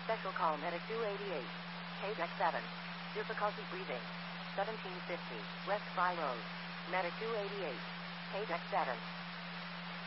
Special call Medic 288. KDEC 7. Difficulty breathing. 1750. West Fry Road. Medic 288. KDEC 7.